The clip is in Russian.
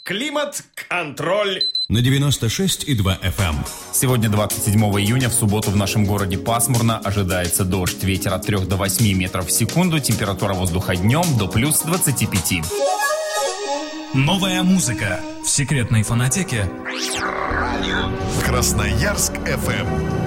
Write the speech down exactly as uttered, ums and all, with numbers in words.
Климат-контроль на девяносто шесть и два эф эм. Сегодня двадцать седьмого июня, в субботу в нашем городе пасмурно, ожидается дождь. Ветер от трёх до восьми метров в секунду, температура воздуха днем до плюс двадцати пяти. Новая музыка в секретной фонотеке Красноярск эф эм.